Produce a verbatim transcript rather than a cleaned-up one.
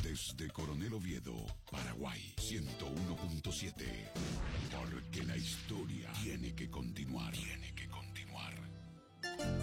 Desde Coronel Oviedo, Paraguay, ciento uno punto siete.